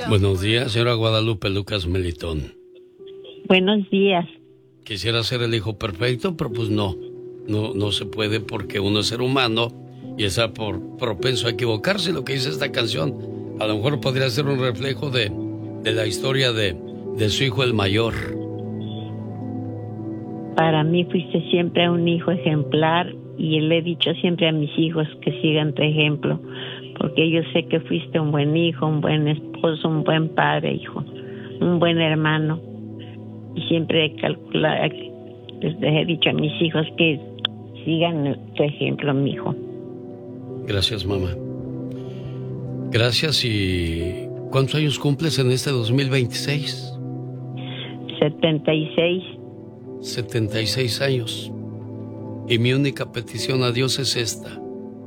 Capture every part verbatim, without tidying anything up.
Buenos días, señora Guadalupe Lucas Melitón. Buenos días. Quisiera ser el hijo perfecto, pero pues no. No, no se puede porque uno es ser humano y está por propenso a equivocarse. Lo que dice esta canción a lo mejor podría ser un reflejo de, de la historia de, de su hijo el mayor. Para mí fuiste siempre un hijo ejemplar y le he dicho siempre a mis hijos que sigan tu ejemplo, porque yo sé que fuiste un buen hijo, un buen esposo, un buen padre, hijo, un buen hermano. Y siempre he calculado, les he dicho a mis hijos que sigan tu ejemplo, mi hijo. Gracias, mamá. Gracias. ¿Y cuántos años cumples en este dos mil veintiséis? setenta y seis. setenta y seis años. Y mi única petición a Dios es esta.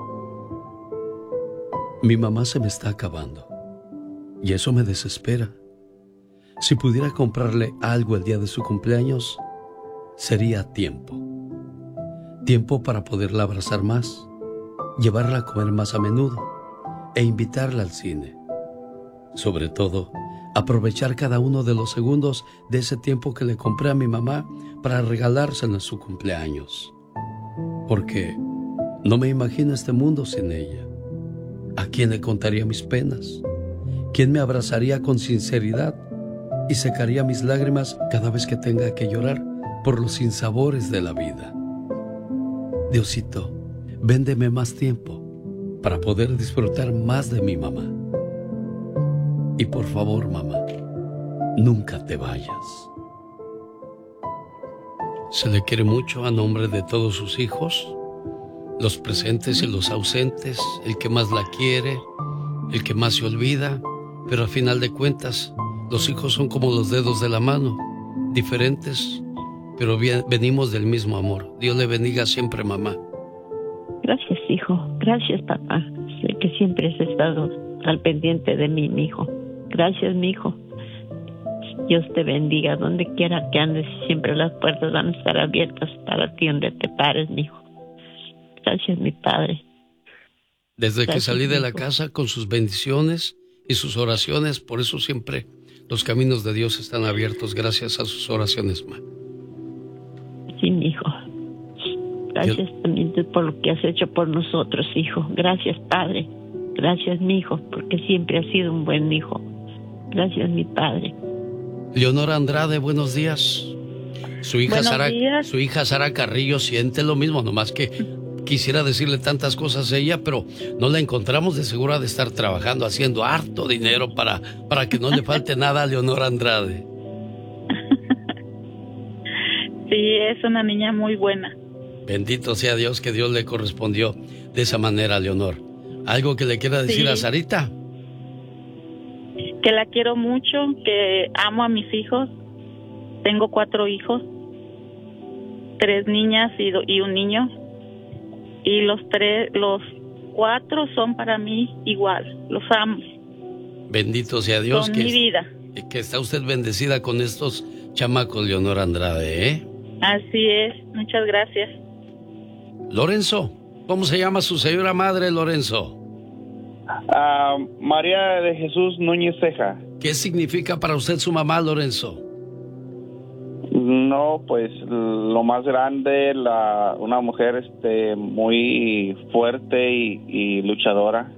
Mi mamá se me está acabando y eso me desespera. Si pudiera comprarle algo el día de su cumpleaños, sería tiempo. Tiempo para poderla abrazar más, llevarla a comer más a menudo e invitarla al cine. Sobre todo, aprovechar cada uno de los segundos de ese tiempo que le compré a mi mamá para regalárselo en su cumpleaños. Porque no me imagino este mundo sin ella. ¿A quién le contaría mis penas? ¿Quién me abrazaría con sinceridad y secaría mis lágrimas cada vez que tenga que llorar por los sinsabores de la vida? Diosito, véndeme más tiempo para poder disfrutar más de mi mamá. Y por favor, mamá, nunca te vayas. Se le quiere mucho a nombre de todos sus hijos, los presentes y los ausentes, el que más la quiere, el que más se olvida, pero al final de cuentas, los hijos son como los dedos de la mano, diferentes, pero bien, venimos del mismo amor. Dios le bendiga siempre, mamá. Gracias, hijo. Gracias, papá. Sé que siempre has estado al pendiente de mí, mi hijo. Gracias, mi hijo. Dios te bendiga donde quiera que andes. Siempre las puertas van a estar abiertas para ti donde te pares, mi hijo. Gracias, mi padre. Desde Gracias, que salí de la hijo. casa con sus bendiciones y sus oraciones, por eso siempre los caminos de Dios están abiertos gracias a sus oraciones, ma. Sí, mi hijo. Gracias Yo... también por lo que has hecho por nosotros, hijo. Gracias, padre. Gracias, mi hijo, porque siempre has sido un buen hijo. Gracias, mi padre. Leonora Andrade, buenos días. Su hija Buenos Sara, días. su hija Sara Carrillo siente lo mismo, nomás que quisiera decirle tantas cosas a ella, pero no la encontramos. De seguro ha de estar trabajando, haciendo harto dinero para, para que no le falte nada a Leonora Andrade. Sí, es una niña muy buena. Bendito sea Dios que Dios le correspondió de esa manera a Leonor. ¿Algo que le quiera decir Sí. a Sarita? Que la quiero mucho, que amo a mis hijos. Tengo cuatro hijos, tres niñas y, do- y un niño. Y los tres, los cuatro son para mí igual. Los amo. Bendito sea Dios Son que, mi vida. que está usted bendecida con estos chamacos, Leonora Andrade, ¿eh? Así es. Muchas gracias. Lorenzo, ¿cómo se llama su señora madre, Lorenzo? Uh, María de Jesús Núñez Ceja. ¿Qué significa para usted su mamá, Lorenzo? No, pues lo más grande, la, una mujer este muy fuerte y, y luchadora.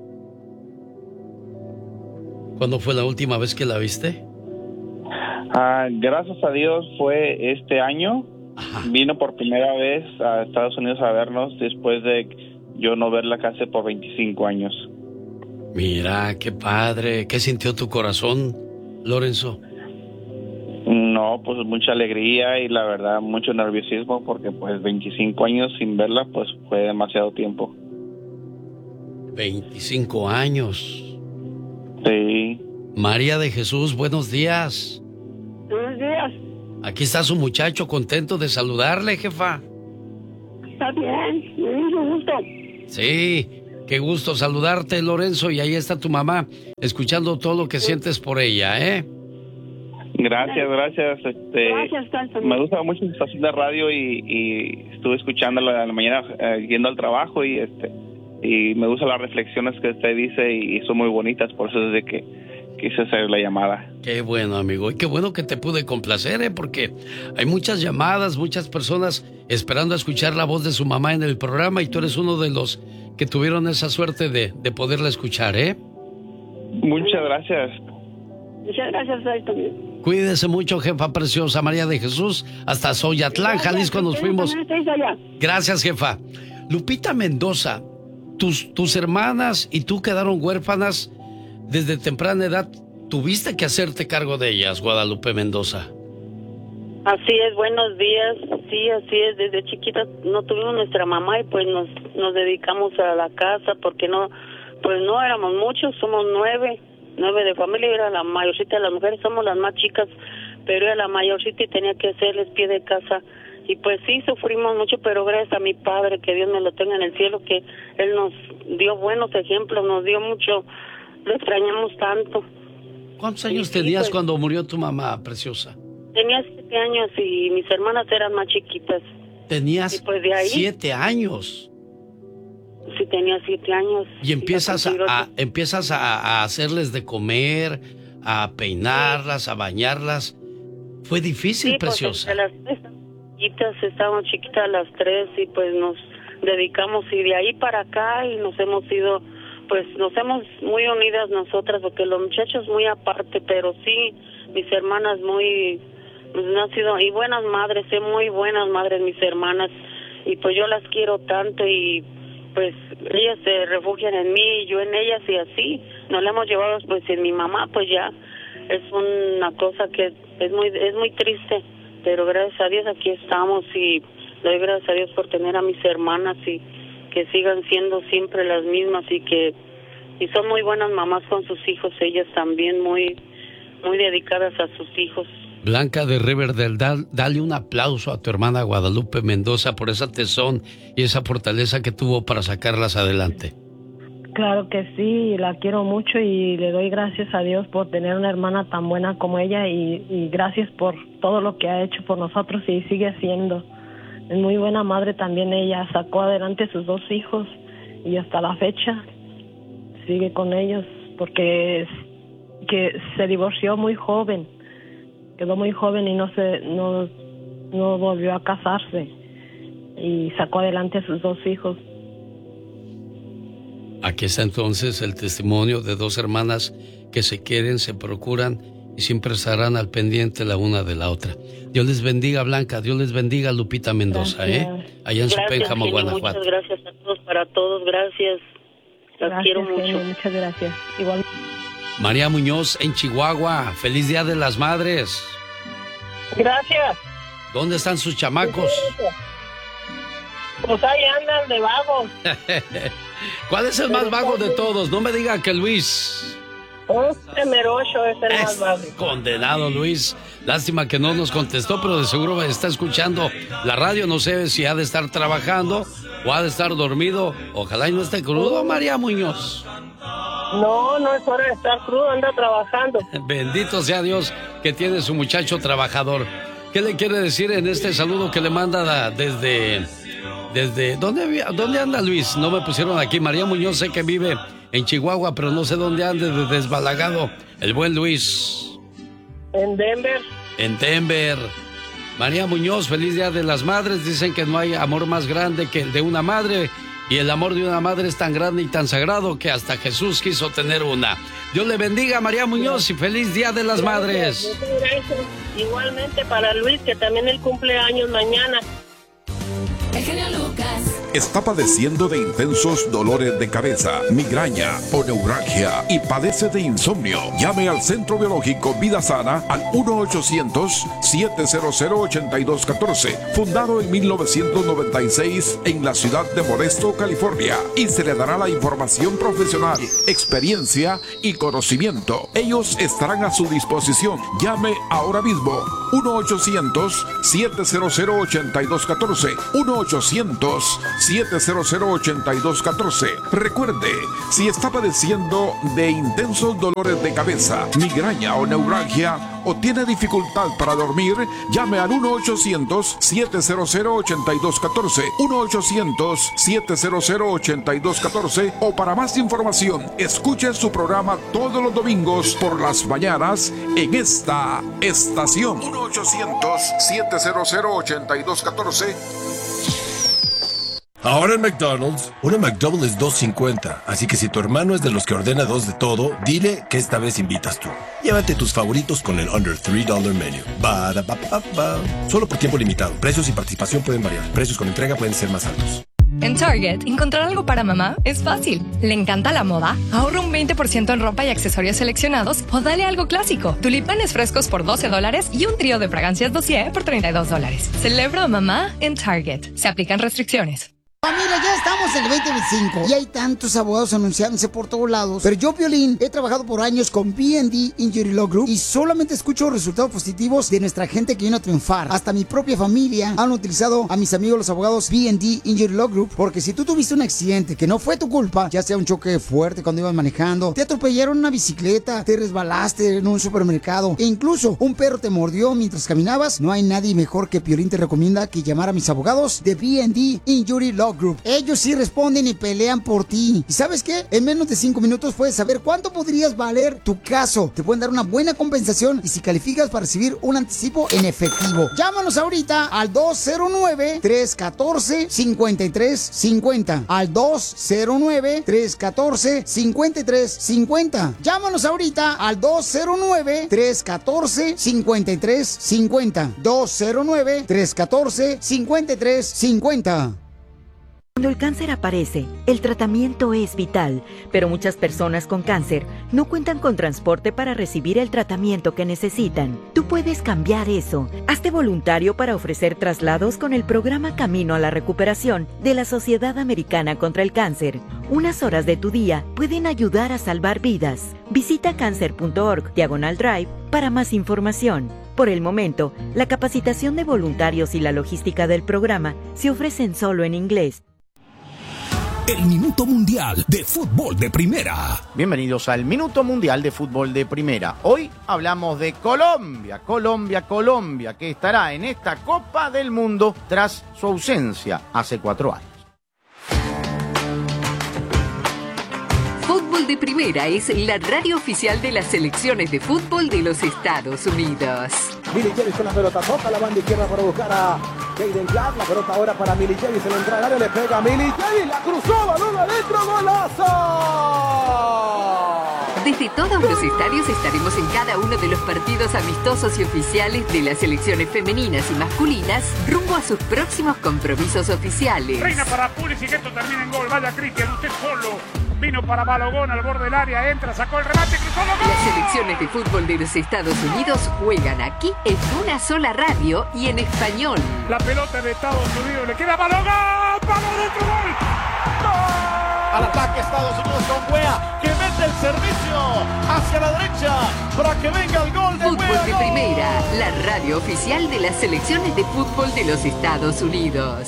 ¿Cuándo fue la última vez que la viste? Uh, gracias a Dios fue este año. Ajá. Vino por primera vez a Estados Unidos a vernos después de yo no verla casi por veinticinco años. Mira, qué padre. ¿Qué sintió tu corazón, Lorenzo? No, pues mucha alegría y la verdad mucho nerviosismo porque pues veinticinco años sin verla pues fue demasiado tiempo. veinticinco años. Sí. María de Jesús, buenos días. Buenos días. Aquí está su muchacho, contento de saludarle, jefa. Está bien, mucho gusto. Sí, qué gusto saludarte, Lorenzo, y ahí está tu mamá, escuchando todo lo que sientes por ella, ¿eh? Gracias, gracias. Este, Gracias, tanto. me gusta mucho su estación de radio y, y estuve escuchándola en la mañana eh, yendo al trabajo y este y me gustan las reflexiones que usted dice y, y son muy bonitas, por eso es de que, quise hacer la llamada. Qué bueno, amigo, y qué bueno que te pude complacer, ¿eh? Porque hay muchas llamadas, muchas personas esperando a escuchar la voz de su mamá en el programa y tú eres uno de los que tuvieron esa suerte de, de poderla escuchar, ¿eh? Muchas gracias. Muchas gracias a él también. Cuídese mucho, jefa preciosa María de Jesús. Hasta Xoyatlán, Jalisco nos fuimos. Gracias, jefa. Lupita Mendoza, tus, tus hermanas y tú quedaron huérfanas desde temprana edad. Tuviste que hacerte cargo de ellas, Guadalupe Mendoza. Así es, buenos días. Sí, así es. Desde chiquitas no tuvimos nuestra mamá y pues nos, nos dedicamos a la casa porque no, pues no éramos muchos, somos nueve. Nueve de familia, era la mayorcita de las mujeres, somos las más chicas, pero era la mayorcita y tenía que hacerles pie de casa. Y pues sí, sufrimos mucho, pero gracias a mi padre, que Dios me lo tenga en el cielo, que él nos dio buenos ejemplos, nos dio mucho, lo extrañamos tanto. ¿Cuántos años sí, tenías pues, cuando murió tu mamá, preciosa? Tenía siete años y mis hermanas eran más chiquitas. Tenías pues de ahí, siete años. Sí, tenía siete años. Y empiezas, a, a, empiezas a, a hacerles de comer, a peinarlas, sí. a bañarlas. Fue difícil, sí, preciosa. Pues, las tres chiquitas, estábamos chiquitas las tres y pues nos dedicamos y de ahí para acá y nos hemos ido, pues nos hemos muy unidas nosotras porque los muchachos muy aparte, pero sí, mis hermanas muy, pues no han sido, y buenas madres, sí, muy buenas madres mis hermanas y pues yo las quiero tanto y pues ellas se refugian en mí y yo en ellas y así nos la hemos llevado pues en mi mamá pues ya es una cosa que es muy es muy triste, pero gracias a Dios aquí estamos y doy gracias a Dios por tener a mis hermanas y que sigan siendo siempre las mismas y que y son muy buenas mamás con sus hijos, ellas también muy muy dedicadas a sus hijos. Blanca de Riverdale, da, dale un aplauso a tu hermana Guadalupe Mendoza por esa tesón y esa fortaleza que tuvo para sacarlas adelante. Claro que sí, la quiero mucho y le doy gracias a Dios por tener una hermana tan buena como ella y, y gracias por todo lo que ha hecho por nosotros y sigue haciendo. Es muy buena madre también ella, sacó adelante a sus dos hijos y hasta la fecha sigue con ellos porque que se divorció muy joven. Quedó muy joven y no se no no volvió a casarse y sacó adelante a sus dos hijos. Aquí está entonces el testimonio de dos hermanas que se quieren, se procuran y siempre estarán al pendiente la una de la otra. Dios les bendiga, Blanca, Dios les bendiga, Lupita Mendoza, gracias. ¿eh? Allá en su Pénjamo, Guanajuato. Muchas gracias a todos, para todos, gracias. Las gracias, quiero mucho. Genio, muchas gracias. Igual. María Muñoz en Chihuahua, feliz Día de las Madres. Gracias. ¿Dónde están sus chamacos? Pues ahí andan de vagos. ¿Cuál es el más vago de todos? No me diga que Luis. Este Merocho es el es más vago. Condenado Luis. Lástima que no nos contestó, pero de seguro está escuchando la radio. No sé si ha de estar trabajando o ha de estar dormido. Ojalá y no esté crudo, María Muñoz. No, no es hora de estar crudo, anda trabajando. Bendito sea Dios que tiene su muchacho trabajador. ¿Qué le quiere decir en este saludo que le manda desde... desde ¿dónde, ¿Dónde anda Luis? No me pusieron aquí. María Muñoz sé que vive en Chihuahua, pero no sé dónde ande de desbalagado el buen Luis. En Denver. En Denver. María Muñoz, feliz Día de las Madres. Dicen que no hay amor más grande que el de una madre. Y el amor de una madre es tan grande y tan sagrado que hasta Jesús quiso tener una. Dios le bendiga a María Muñoz y feliz Día de las Madres. Gracias. Igualmente para Luis, que también él cumple años mañana. El genio Lucas. Está padeciendo de intensos dolores de cabeza, migraña o neuralgia y padece de insomnio. Llame al Centro Biológico Vida Sana al uno ochocientos, siete cero cero, ocho dos uno cuatro, fundado en mil novecientos noventa y seis en la ciudad de Modesto, California, y se le dará la información profesional, experiencia y conocimiento. Ellos estarán a su disposición. Llame ahora mismo uno ochocientos, siete cero cero, ocho dos uno cuatro, uno ochocientos, siete cero cero, ocho dos uno cuatro. Recuerde, si está padeciendo de intensos dolores de cabeza, migraña o neuralgia, o tiene dificultad para dormir, llame al uno ochocientos, siete cero cero, ocho dos uno cuatro, uno ochocientos, siete cero cero, ocho dos uno cuatro, o para más información, escuche su programa todos los domingos por las mañanas en esta estación. uno ochocientos, siete cero cero, ocho dos uno cuatro. Ahora en McDonald's, una McDouble es dos cincuenta, así que si tu hermano es de los que ordena dos de todo, dile que esta vez invitas tú. Llévate tus favoritos con el Under tres dólares Menu. Ba, da, ba, ba, ba. Solo por tiempo limitado. Precios y participación pueden variar. Precios con entrega pueden ser más altos. En Target, encontrar algo para mamá es fácil. ¿Le encanta la moda? Ahorra un veinte por ciento en ropa y accesorios seleccionados o dale algo clásico. Tulipanes frescos por doce dólares y un trío de fragancias dossier por treinta y dos dólares. Celebra a mamá en Target. Se aplican restricciones. Familia, ya estamos en el veinte veinticinco y hay tantos abogados anunciándose por todos lados. Pero yo, Piolín, he trabajado por años con B and D Injury Law Group y solamente escucho resultados positivos de nuestra gente que vino a triunfar. Hasta mi propia familia han utilizado a mis amigos los abogados B and D Injury Law Group, porque si tú tuviste un accidente que no fue tu culpa, ya sea un choque fuerte cuando ibas manejando, te atropellaron una bicicleta, te resbalaste en un supermercado e incluso un perro te mordió mientras caminabas, no hay nadie mejor que Piolín te recomienda que llamar a mis abogados de B and D Injury Law Group. Ellos sí responden y pelean por ti. ¿Y sabes qué? En menos de cinco minutos puedes saber cuánto podrías valer tu caso. Te pueden dar una buena compensación y si calificas para recibir un anticipo en efectivo. Llámanos ahorita al dos cero nueve, tres uno cuatro, cinco tres cinco cero. Al dos cero nueve, tres uno cuatro, cinco tres cinco cero. Llámanos ahorita al dos cero nueve, tres uno cuatro, cinco tres cinco cero. dos cero nueve, tres uno cuatro, cinco tres cinco cero. Cuando el cáncer aparece, el tratamiento es vital, pero muchas personas con cáncer no cuentan con transporte para recibir el tratamiento que necesitan. Tú puedes cambiar eso. Hazte voluntario para ofrecer traslados con el programa Camino a la Recuperación de la Sociedad Americana contra el Cáncer. Unas horas de tu día pueden ayudar a salvar vidas. Visita cáncer punto org diagonal drive para más información. Por el momento, la capacitación de voluntarios y la logística del programa se ofrecen solo en inglés. El Minuto Mundial de Fútbol de Primera. Bienvenidos al Minuto Mundial de Fútbol de Primera. Hoy hablamos de Colombia, Colombia, Colombia, que estará en esta Copa del Mundo tras su ausencia hace cuatro años. Fútbol de Primera es la radio oficial de las selecciones de fútbol de los Estados Unidos. Milicevic con la pelota, toca la banda izquierda para buscar a Jaden Clark, la pelota ahora para Milicevic, se le entra al área, le pega a Milicevic, la cruzó, balón adentro, golazo. Desde todos los estadios estaremos en cada uno de los partidos amistosos y oficiales de las selecciones femeninas y masculinas rumbo a sus próximos compromisos oficiales. Reina para Pulisic, que esto termina en gol, vaya Cristian, usted solo. Vino para Balogón al borde del área, entra, sacó el remate, cruzó el gol. Las selecciones de fútbol de los Estados Unidos juegan aquí en una sola radio y en español. La pelota de Estados Unidos le queda a Balogón, ¡palo de otro gol! ¡Gol! Al ataque Estados Unidos con Wea, que mete el servicio hacia la derecha para que venga el gol de Fútbol Wea. de Primera, la radio oficial de las selecciones de fútbol de los Estados Unidos.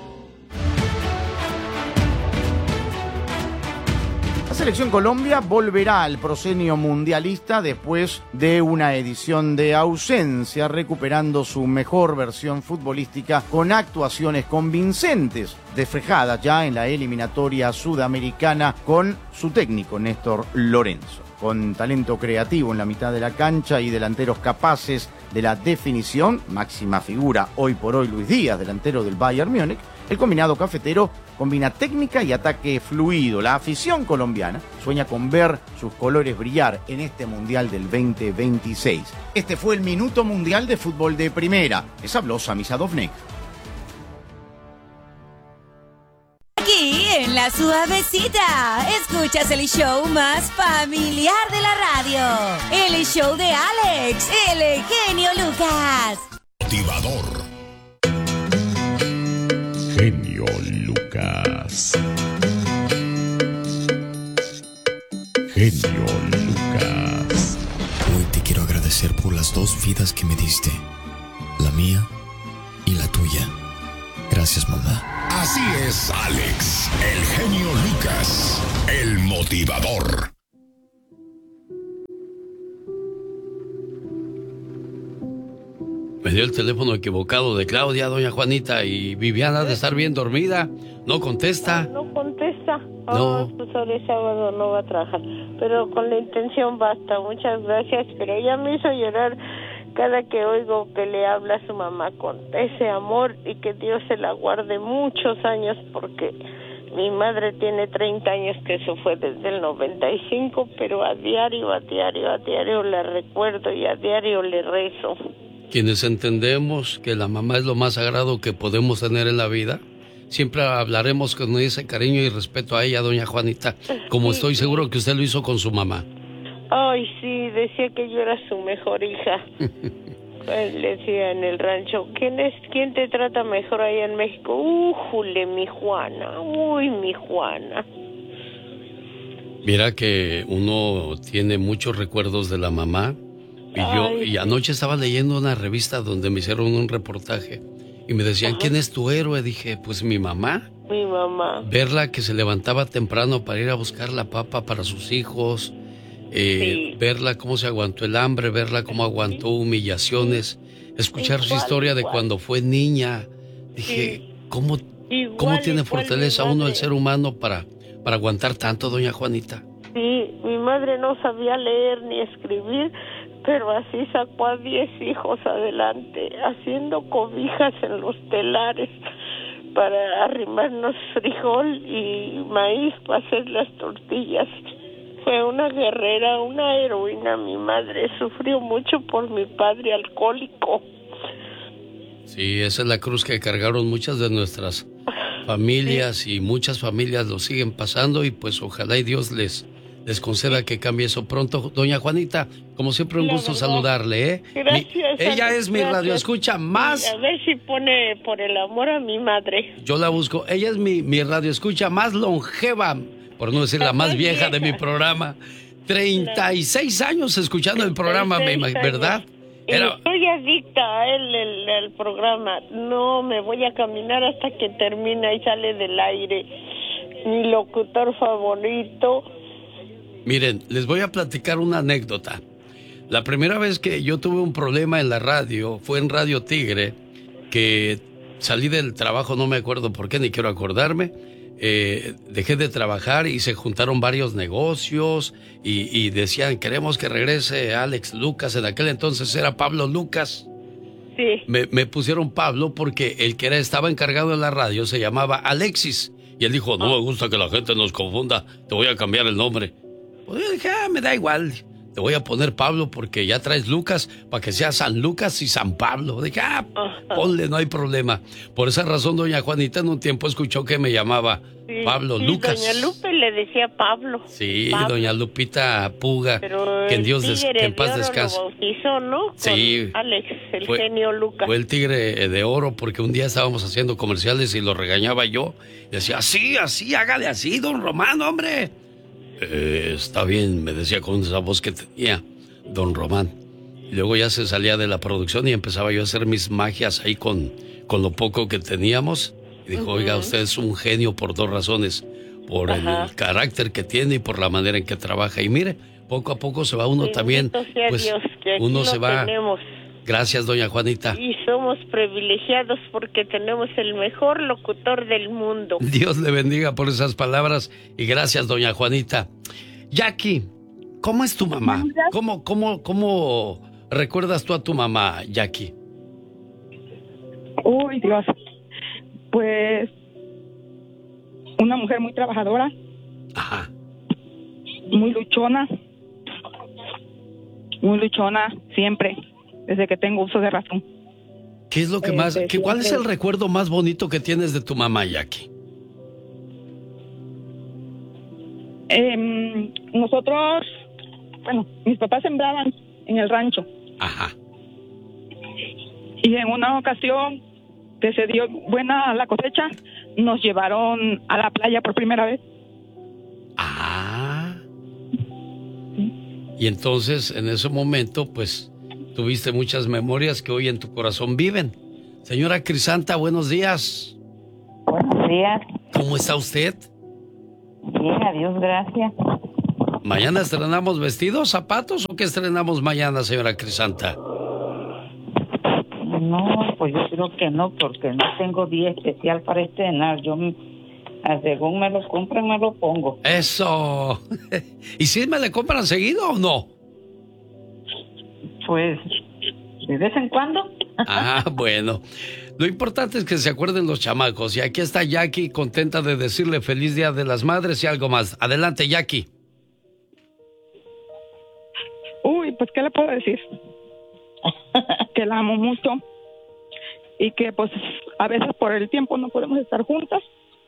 La Selección Colombia volverá al proscenio mundialista después de una edición de ausencia, recuperando su mejor versión futbolística con actuaciones convincentes, reflejadas ya en la eliminatoria sudamericana con su técnico Néstor Lorenzo. Con talento creativo en la mitad de la cancha y delanteros capaces de la definición, máxima figura hoy por hoy Luis Díaz, delantero del Bayern Múnich, el combinado cafetero combina técnica y ataque fluido. La afición colombiana sueña con ver sus colores brillar en este Mundial del veinte veintiséis. Este fue el Minuto Mundial de Fútbol de Primera. Les habló Sami Sadovnik. Aquí en La Suavecita, escuchas el show más familiar de la radio. El show de Alex, el genio Lucas. Motivador. Genio Lucas. Genio Lucas. Hoy te quiero agradecer por las dos vidas que me diste, la mía y la tuya. Gracias, mamá. Así es, Alex, el genio Lucas, el motivador. Me dio el teléfono equivocado de Claudia, doña Juanita, y Viviana de estar bien dormida. No contesta. No, no contesta. No. Oh, pues ahora es sábado, no va a trabajar. Pero con la intención basta. Muchas gracias. Pero ella me hizo llorar cada que oigo que le habla a su mamá con ese amor, y que Dios se la guarde muchos años, porque mi madre tiene treinta años que se fue desde el noventa y cinco, pero a diario, a diario, a diario la recuerdo y a diario le rezo. Quienes entendemos que la mamá es lo más sagrado que podemos tener en la vida, siempre hablaremos con ese cariño y respeto a ella, doña Juanita, como estoy seguro que usted lo hizo con su mamá. Ay, sí, decía que yo era su mejor hija. Él decía en el rancho, ¿quién es, quién te trata mejor allá en México? ¡Újule, mi Juana! ¡Uy, mi Juana! Mira que uno tiene muchos recuerdos de la mamá. Y yo, Ay, y anoche estaba leyendo una revista donde me hicieron un reportaje y me decían, ajá, ¿quién es tu héroe? Dije, pues mi mamá. Mi mamá. Verla que se levantaba temprano para ir a buscar la papa para sus hijos, eh, sí. verla cómo se aguantó el hambre, verla cómo aguantó humillaciones, escuchar igual, su historia igual. de cuando fue niña. Dije, sí. ¿cómo, igual, ¿cómo tiene fortaleza uno el ser humano para, para aguantar tanto, doña Juanita? Sí, mi madre no sabía leer ni escribir, pero así sacó a diez hijos adelante, haciendo cobijas en los telares para arrimarnos frijol y maíz para hacer las tortillas. Fue una guerrera, una heroína. Mi madre sufrió mucho por mi padre alcohólico. Sí, esa es la cruz que cargaron muchas de nuestras familias, sí. Y muchas familias lo siguen pasando, y pues ojalá y Dios les... les conceda que cambie eso pronto. Doña Juanita, como siempre, un la gusto verdad. saludarle, ¿eh? Gracias. Mi, ella es mi radioescucha más... Sí, a ver si pone por el amor a mi madre. Yo la busco. Ella es mi, mi radioescucha más longeva, por no decir la más vieja, vieja de mi programa. treinta y seis años escuchando el programa, me imagino, ¿verdad? Era... Estoy adicta a él, el, el programa. No, me voy a caminar hasta que termina y sale del aire. Mi locutor favorito... Miren, les voy a platicar una anécdota. La primera vez que yo tuve un problema en la radio fue en Radio Tigre, que salí del trabajo, no me acuerdo por qué, ni quiero acordarme. Eh, dejé de trabajar y se juntaron varios negocios y, y decían, queremos que regrese Alex Lucas. En aquel entonces era Pablo Lucas. Sí. Me, me pusieron Pablo porque el que era, estaba encargado de la radio se llamaba Alexis. Y él dijo, no me gusta que la gente nos confunda, te voy a cambiar el nombre. Pues yo dije, ah, me da igual, te voy a poner Pablo porque ya traes Lucas para que sea San Lucas y San Pablo. Dije, ah, ponle, no hay problema. Por esa razón, doña Juanita en un tiempo escuchó que me llamaba sí, Pablo sí, Lucas. Doña Lupe le decía Pablo. Sí, Pablo. Doña Lupita Puga, pero que en Dios des, que en paz de descanse. Lo bautizó, ¿no? Sí. Con Alex, el fue, genio Lucas. Fue el tigre de oro porque un día estábamos haciendo comerciales y lo regañaba yo. Y decía, así, así, hágale así, don Román, hombre. Eh, está bien, me decía con esa voz que tenía don Román. Y luego ya se salía de la producción y empezaba yo a hacer mis magias ahí con, con lo poco que teníamos. Y dijo, uh-huh. oiga, usted es un genio por dos razones. Por Ajá. el carácter que tiene y por la manera en que trabaja. Y mire, poco a poco se va uno sí, también. Pues Dios, que uno se va. Tenemos. Gracias, doña Juanita. Y somos privilegiados porque tenemos el mejor locutor del mundo. Dios le bendiga por esas palabras y gracias, doña Juanita. Jackie, ¿cómo es tu mamá? ¿Cómo, cómo, cómo recuerdas tú a tu mamá, Jackie? Uy, Dios. Pues una mujer muy trabajadora. Ajá. Muy luchona. Muy luchona, siempre. Desde que tengo uso de razón. ¿Qué es lo que más, eh, qué, cuál es el recuerdo más bonito que tienes de tu mamá, Jackie? Eh, nosotros, bueno, mis papás sembraban en el rancho. Ajá. Y en una ocasión que se dio buena la cosecha, nos llevaron a la playa por primera vez. Ah. ¿Sí? Y entonces, en ese momento, pues... tuviste muchas memorias que hoy en tu corazón viven. Señora Crisanta, buenos días. Buenos buenos días. ¿Cómo está usted? Bien, adiós, gracias. ¿Mañana estrenamos vestidos, zapatos o qué estrenamos mañana, señora Crisanta? No, pues yo creo que no, porque no tengo día especial para estrenar. Yo, según me lo compran, me lo pongo. ¡Eso! ¿Y si me le compran seguido o no? Pues, de vez en cuando. Ah, bueno. Lo importante es que se acuerden los chamacos. Y aquí está Jackie, contenta de decirle feliz Día de las Madres y algo más. Adelante, Jackie. Uy, pues, ¿qué le puedo decir? Que la amo mucho y que, pues, a veces por el tiempo no podemos estar juntas,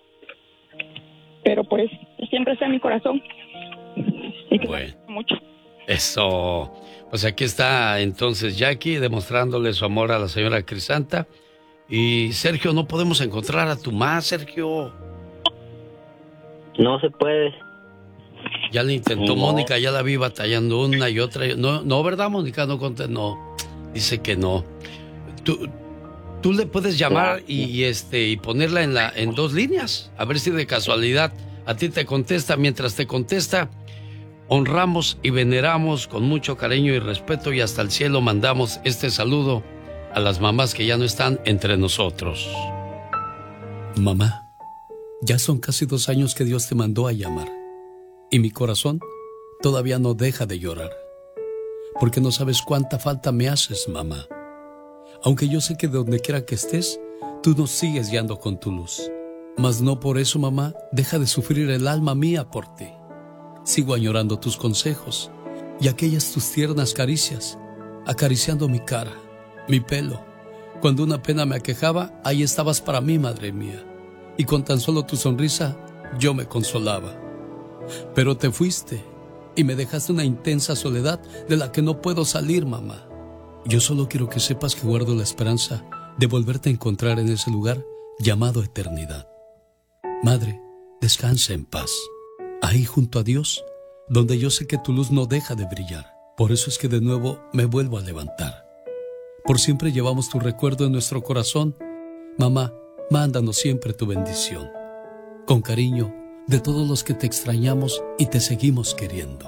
pero, pues, siempre está en mi corazón y que bueno. la amo mucho. Eso. Pues aquí está entonces Jackie demostrándole su amor a la señora Crisanta. Y Sergio, no podemos encontrar a tu mamá, Sergio. No se puede. Ya le intentó No. Mónica, ya la vi batallando una y otra. No, no, ¿verdad, Mónica? No conté, no. Dice que no. Tú, tú le puedes llamar y, y este y ponerla en la en dos líneas, a ver si de casualidad a ti te contesta. Mientras te contesta, honramos y veneramos con mucho cariño y respeto y hasta el cielo mandamos este saludo a las mamás que ya no están entre nosotros. Mamá, ya son casi dos años que Dios te mandó a llamar y mi corazón todavía no deja de llorar, porque no sabes cuánta falta me haces, mamá. Aunque yo sé que de donde quiera que estés, tú nos sigues guiando con tu luz. Mas no por eso, mamá, deja de sufrir el alma mía por ti. Sigo añorando tus consejos y aquellas tus tiernas caricias, acariciando mi cara, mi pelo. Cuando una pena me aquejaba, ahí estabas para mí, madre mía. Y con tan solo tu sonrisa, yo me consolaba. Pero te fuiste y me dejaste una intensa soledad de la que no puedo salir, mamá. Yo solo quiero que sepas que guardo la esperanza de volverte a encontrar en ese lugar llamado eternidad. Madre, descansa en paz. Ahí junto a Dios, donde yo sé que tu luz no deja de brillar. Por eso es que de nuevo me vuelvo a levantar. Por siempre llevamos tu recuerdo en nuestro corazón. Mamá, mándanos siempre tu bendición. Con cariño, de todos los que te extrañamos y te seguimos queriendo.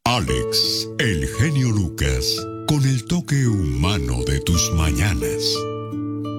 Alex, el genio Lucas, con el toque humano de tus mañanas.